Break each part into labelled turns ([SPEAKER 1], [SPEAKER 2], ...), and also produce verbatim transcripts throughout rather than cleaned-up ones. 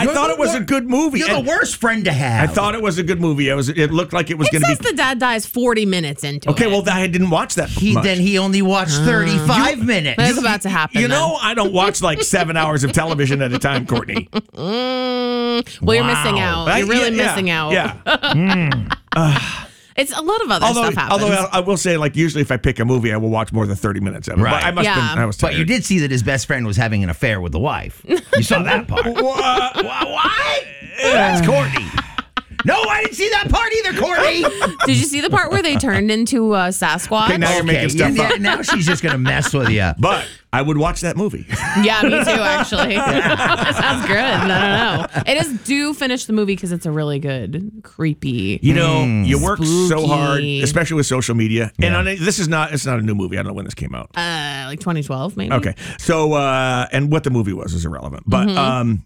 [SPEAKER 1] I
[SPEAKER 2] You're
[SPEAKER 1] thought
[SPEAKER 2] the
[SPEAKER 1] it was
[SPEAKER 2] wor-
[SPEAKER 1] a good movie.
[SPEAKER 2] You're
[SPEAKER 1] And
[SPEAKER 2] the worst friend to have.
[SPEAKER 1] I thought it was a good movie. It was. It looked like it was
[SPEAKER 3] It
[SPEAKER 1] going to
[SPEAKER 3] says
[SPEAKER 1] be.
[SPEAKER 3] the dad dies forty minutes into
[SPEAKER 1] Okay,
[SPEAKER 3] it.
[SPEAKER 1] well, I didn't watch that
[SPEAKER 2] He
[SPEAKER 1] much.
[SPEAKER 2] then he only watched thirty-five minutes.
[SPEAKER 3] That's about to happen.
[SPEAKER 1] You
[SPEAKER 3] then.
[SPEAKER 1] know, I don't watch like seven hours of television at a time, Courtney.
[SPEAKER 3] Mm, well, you're missing out.
[SPEAKER 1] I-
[SPEAKER 3] You're really
[SPEAKER 1] yeah,
[SPEAKER 3] missing out.
[SPEAKER 1] Yeah. Mm.
[SPEAKER 3] It's a lot of other
[SPEAKER 1] although,
[SPEAKER 3] stuff happens.
[SPEAKER 1] although I, I will say, like, usually if I pick a movie, I will watch more than thirty minutes of it.
[SPEAKER 2] Right.
[SPEAKER 1] But I must
[SPEAKER 3] Yeah.
[SPEAKER 1] have been. I was tired.
[SPEAKER 2] But you did see that his best friend was having an affair with the wife. You saw that part.
[SPEAKER 1] What?
[SPEAKER 2] What? That's Courtney. No, I didn't see that part either, Courtney.
[SPEAKER 3] Did you see the part where they turned into a Sasquatch?
[SPEAKER 1] Okay, now you're making stuff
[SPEAKER 2] yeah,
[SPEAKER 1] up.
[SPEAKER 2] yeah, now she's just going to mess with you.
[SPEAKER 1] But I would watch that movie.
[SPEAKER 3] Yeah, me too, actually. That sounds good. I don't know. It is do finish the movie because it's a really good, creepy.
[SPEAKER 1] You know, you work so
[SPEAKER 3] Spooky.
[SPEAKER 1] hard, especially with social media. And on a, this is not. It's not a new movie. I don't know when this came out.
[SPEAKER 3] Uh, like twenty twelve, maybe.
[SPEAKER 1] Okay, so uh, and what the movie was is irrelevant. But
[SPEAKER 3] Mm-hmm.
[SPEAKER 1] um,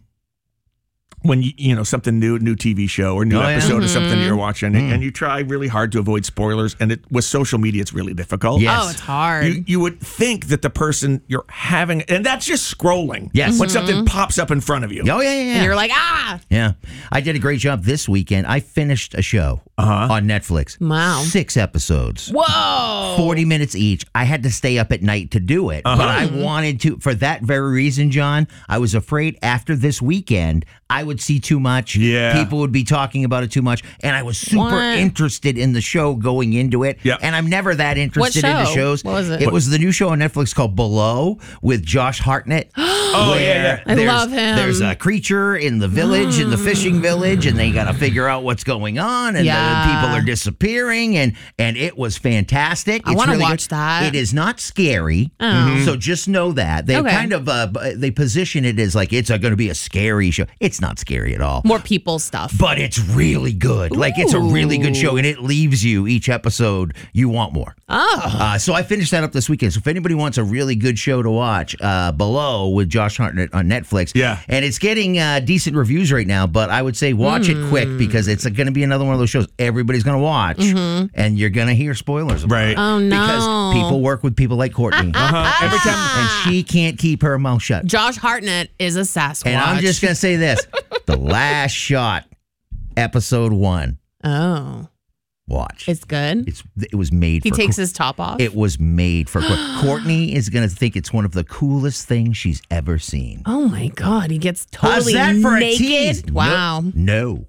[SPEAKER 1] when you you know something new, new T V show or new
[SPEAKER 2] Oh, yeah.
[SPEAKER 1] episode of something
[SPEAKER 3] Mm-hmm.
[SPEAKER 1] you're watching, and you try really hard to avoid spoilers, and it with social media, it's really difficult.
[SPEAKER 2] Yes.
[SPEAKER 3] Oh, it's hard.
[SPEAKER 1] You, you would think that the person you're having, and that's just scrolling.
[SPEAKER 2] Yes.
[SPEAKER 1] When something pops up in front of you.
[SPEAKER 2] Oh, yeah, yeah, yeah.
[SPEAKER 3] and you're like, ah!
[SPEAKER 2] Yeah. I did a great job this weekend. I finished a show
[SPEAKER 1] Uh-huh.
[SPEAKER 2] on Netflix.
[SPEAKER 3] Wow.
[SPEAKER 2] Six episodes.
[SPEAKER 3] Whoa!
[SPEAKER 2] forty minutes each. I had to stay up at night to do it. But I wanted to, for that very reason, John, I was afraid after this weekend, I would see too much.
[SPEAKER 1] Yeah.
[SPEAKER 2] People would be talking about it too much. And I was super
[SPEAKER 3] What?
[SPEAKER 2] interested in the show going into it.
[SPEAKER 1] Yeah.
[SPEAKER 2] And I'm never that interested
[SPEAKER 3] What
[SPEAKER 2] in the
[SPEAKER 3] show?
[SPEAKER 2] shows.
[SPEAKER 3] What was it?
[SPEAKER 2] It was the new show on Netflix called Below with Josh Hartnett.
[SPEAKER 1] Oh,
[SPEAKER 2] where
[SPEAKER 1] yeah, yeah.
[SPEAKER 3] I
[SPEAKER 2] there's-
[SPEAKER 3] love him.
[SPEAKER 2] There's a creature in the village, in the fishing village, and they got to figure out what's going on, and
[SPEAKER 3] Yeah.
[SPEAKER 2] the people are disappearing, and and it was fantastic.
[SPEAKER 3] I
[SPEAKER 2] It's
[SPEAKER 3] wanna
[SPEAKER 2] really
[SPEAKER 3] watch
[SPEAKER 2] good.
[SPEAKER 3] that.
[SPEAKER 2] It is not scary,
[SPEAKER 3] Oh.
[SPEAKER 2] so just know that they
[SPEAKER 3] Okay.
[SPEAKER 2] kind of uh, b- they position it as like it's going to be a scary show. It's not scary at all.
[SPEAKER 3] More people stuff.
[SPEAKER 2] But it's really good. Like, it's a really good show,
[SPEAKER 3] Ooh.
[SPEAKER 2] and it leaves you each episode, you want more.
[SPEAKER 3] Oh.
[SPEAKER 2] Uh, so I finished that up this weekend. So if anybody wants a really good show to watch, uh, Below with Josh Hartnett on Netflix.
[SPEAKER 1] Yeah.
[SPEAKER 2] And it's getting uh, decent reviews right now, but I would say watch it quick because it's going to be another one of those shows everybody's going to watch, and you're going to hear spoilers about
[SPEAKER 1] Right.
[SPEAKER 2] it.
[SPEAKER 3] Oh, no.
[SPEAKER 2] Because people work with people like Courtney.
[SPEAKER 1] Uh-huh. Every time.
[SPEAKER 2] And she can't keep her mouth shut.
[SPEAKER 3] Josh Hartnett is a Sasquatch.
[SPEAKER 2] And I'm just going to say this. The Last Shot, episode one.
[SPEAKER 3] Oh.
[SPEAKER 2] Watch.
[SPEAKER 3] It's good.
[SPEAKER 2] It's it was made
[SPEAKER 3] He
[SPEAKER 2] for
[SPEAKER 3] takes
[SPEAKER 2] Cour-
[SPEAKER 3] his top off.
[SPEAKER 2] It was made for Cour- Courtney is going to think it's one of the coolest things she's ever seen.
[SPEAKER 3] Oh my God. He gets
[SPEAKER 2] How's
[SPEAKER 3] totally
[SPEAKER 2] that for a
[SPEAKER 3] naked.
[SPEAKER 2] tease?
[SPEAKER 3] Wow.
[SPEAKER 2] No.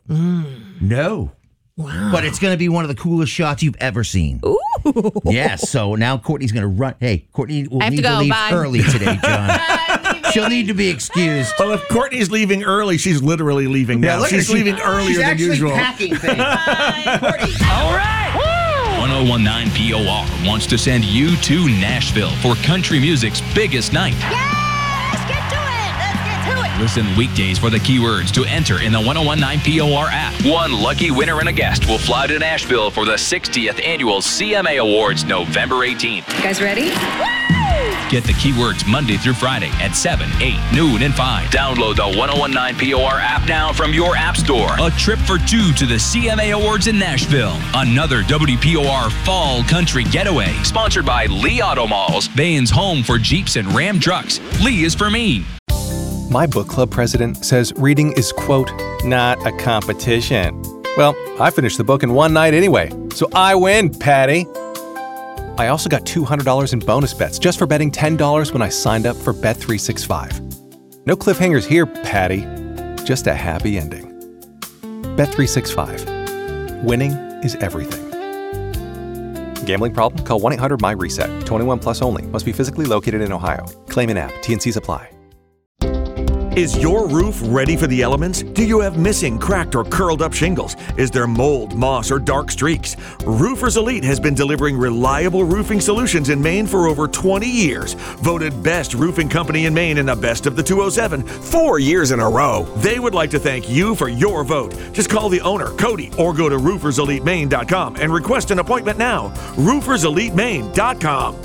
[SPEAKER 2] No.
[SPEAKER 3] Wow.
[SPEAKER 2] But it's going to be one of the coolest shots you've ever seen.
[SPEAKER 3] Ooh.
[SPEAKER 2] Yes. So now Courtney's going to run. Hey, Courtney will
[SPEAKER 3] I have
[SPEAKER 2] need
[SPEAKER 3] to
[SPEAKER 2] to,
[SPEAKER 3] go.
[SPEAKER 2] leave
[SPEAKER 3] Bye.
[SPEAKER 2] early today, John. She'll need to be excused.
[SPEAKER 1] Well, if Courtney's leaving early, she's literally leaving now.
[SPEAKER 2] look at
[SPEAKER 1] She's
[SPEAKER 2] her. She-
[SPEAKER 1] leaving earlier
[SPEAKER 2] she's
[SPEAKER 1] than
[SPEAKER 2] actually
[SPEAKER 1] usual.
[SPEAKER 2] packing things.
[SPEAKER 4] All right. one oh one nine P O R wants to send you to Nashville for country music's biggest night.
[SPEAKER 5] Let's get to it. Let's get to it.
[SPEAKER 4] Listen weekdays for the keywords to enter in the one oh one nine P O R app. One lucky winner and a guest will fly to Nashville for the sixtieth annual C M A Awards November eighteenth.
[SPEAKER 5] You guys ready?
[SPEAKER 4] Get the keywords Monday through Friday at seven, eight, noon, and five. Download the one oh one nine P O R app now from your app store. A trip for two to the C M A Awards in Nashville. Another W P O R Fall Country Getaway. Sponsored by Lee Auto Malls, Bain's home for Jeeps and Ram trucks. Lee is for me.
[SPEAKER 6] My book club president says reading is, quote, not a competition. Well, I finished the book in one night anyway, so I win, Patty. I also got two hundred dollars in bonus bets just for betting ten dollars when I signed up for Bet three sixty-five. No cliffhangers here, Patty. Just a happy ending. Bet three sixty-five. Winning is everything. Gambling problem? Call one eight hundred M Y reset. twenty-one plus only. Must be physically located in Ohio. Claim in app. T N Cs apply.
[SPEAKER 1] Is your roof ready for the elements? Do you have missing, cracked, or curled up shingles? Is there mold, moss, or dark streaks? Roofers Elite has been delivering reliable roofing solutions in Maine for over twenty years. Voted best roofing company in Maine in the best of the two oh seven, four years in a row. They would like to thank you for your vote. Just call the owner, Cody, or go to roofers elite maine dot com and request an appointment now. roofers elite maine dot com.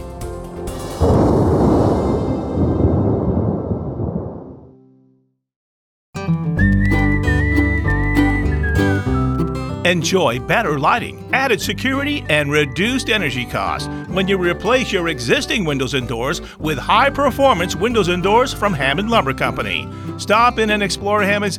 [SPEAKER 7] Enjoy better lighting, added security, and reduced energy costs when you replace your existing windows and doors with high-performance windows and doors from Hammond Lumber Company. Stop in and explore Hammond's